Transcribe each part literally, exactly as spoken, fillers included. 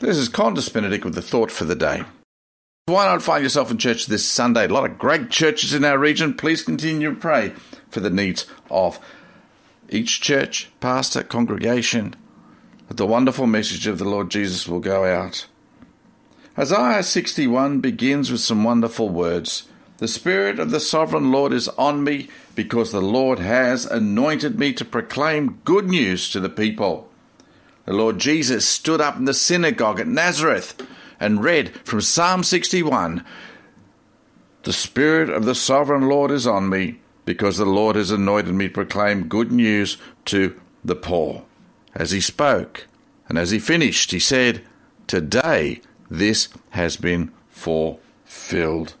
This is Qantas Benedict with the thought for the day. Why not find yourself in church this Sunday? A lot of great churches in our region. Please continue to pray for the needs of each church, pastor, congregation, that the wonderful message of the Lord Jesus will go out. Isaiah sixty-one begins with some wonderful words. The Spirit of the Sovereign Lord is on me, because the Lord has anointed me to proclaim good news to the people. The Lord Jesus stood up in the synagogue at Nazareth and read from Psalm sixty-one, The Spirit of the Sovereign Lord is on me, because the Lord has anointed me to proclaim good news to the poor. As he spoke, and as he finished, he said, Today this has been fulfilled.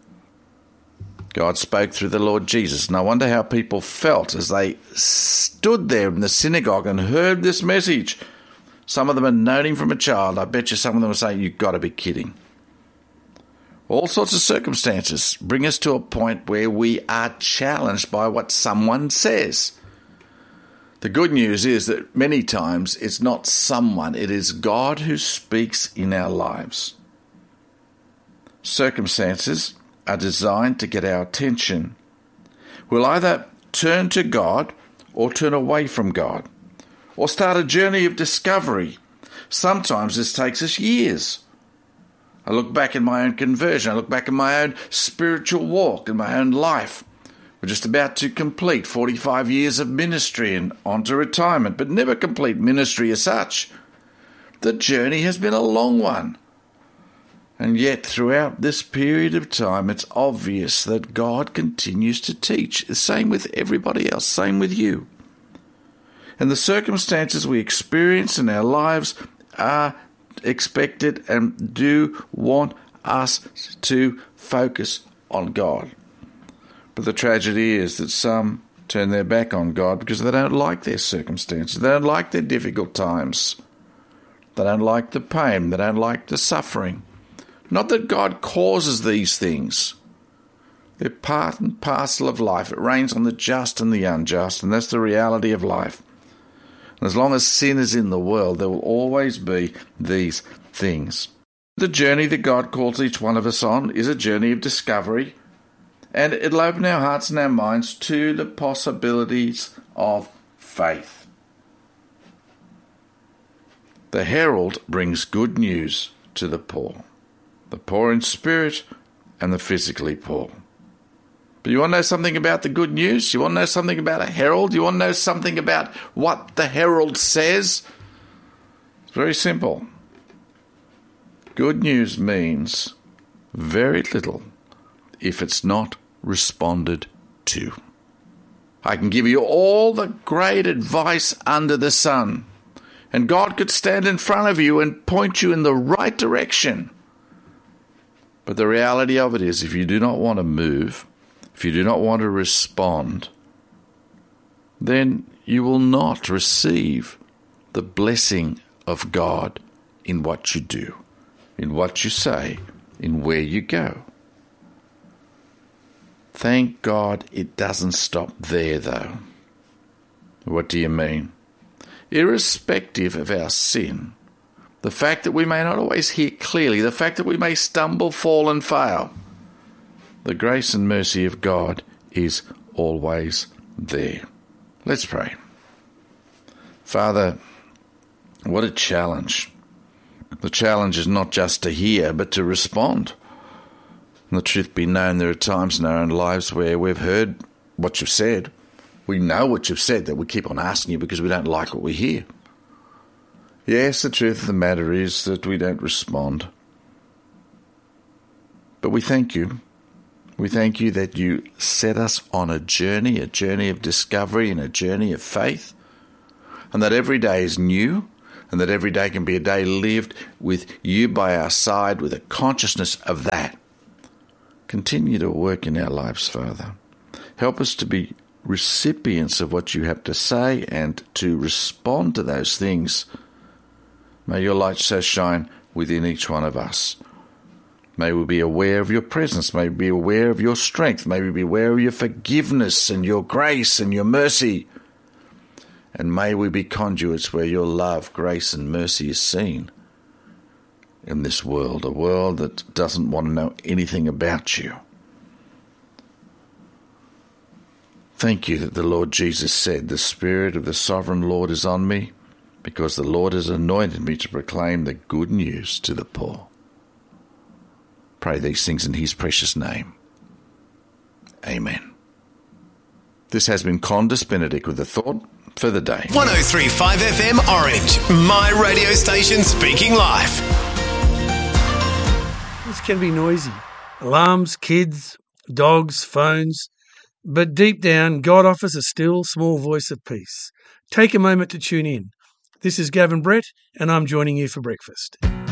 God spoke through the Lord Jesus, and I wonder how people felt as they stood there in the synagogue and heard this message. Some of them had known him from a child. I bet you some of them were saying, You've got to be kidding. All sorts of circumstances bring us to a point where we are challenged by what someone says. The good news is that many times it's not someone, it is God who speaks in our lives. Circumstances are designed to get our attention. We'll either turn to God or turn away from God, or start a journey of discovery. Sometimes this takes us years. I look back in my own conversion. I look back in my own spiritual walk, in my own life. We're just about to complete forty-five years of ministry and on to retirement, but never complete ministry as such. The journey has been a long one. And yet, throughout this period of time, it's obvious that God continues to teach. The same with everybody else, same with you. And the circumstances we experience in our lives are expected and do want us to focus on God. But the tragedy is that some turn their back on God because they don't like their circumstances. They don't like their difficult times. They don't like the pain. They don't like the suffering. Not that God causes these things. They're part and parcel of life. It rains on the just and the unjust, and that's the reality of life. And as long as sin is in the world, there will always be these things. The journey that God calls each one of us on is a journey of discovery, and it'll open our hearts and our minds to the possibilities of faith. The herald brings good news to the poor. The poor in spirit and the physically poor. But you want to know something about the good news? You want to know something about a herald? You want to know something about what the herald says? It's very simple. Good news means very little if it's not responded to. I can give you all the great advice under the sun, and God could stand in front of you and point you in the right direction. But the reality of it is, if you do not want to move, if you do not want to respond, then you will not receive the blessing of God in what you do, in what you say, in where you go. Thank God it doesn't stop there, though. What do you mean? Irrespective of our sin, the fact that we may not always hear clearly, the fact that we may stumble, fall and fail, the grace and mercy of God is always there. Let's pray. Father, what a challenge. The challenge is not just to hear, but to respond. And the truth be known, there are times in our own lives where we've heard what you've said. We know what you've said, that we keep on asking you because we don't like what we hear. Yes, the truth of the matter is that we don't respond. But we thank you. We thank you that you set us on a journey, a journey of discovery and a journey of faith, and that every day is new, and that every day can be a day lived with you by our side, with a consciousness of that. Continue to work in our lives, Father. Help us to be recipients of what you have to say and to respond to those things. May your light so shine within each one of us. May we be aware of your presence. May we be aware of your strength. May we be aware of your forgiveness and your grace and your mercy. And may we be conduits where your love, grace and mercy is seen. in this world, a world that doesn't want to know anything about you. Thank you that the Lord Jesus said, "The Spirit of the Sovereign Lord is on me, because the Lord has anointed me to proclaim the good news to the poor." Pray these things in his precious name. Amen. This has been Condis Benedict with a thought for the day. one oh three point five F M Orange, my radio station speaking life. This can be noisy. Alarms, kids, dogs, phones. But deep down, God offers a still, small voice of peace. Take a moment to tune in. This is Gavin Brett, and I'm joining you for breakfast.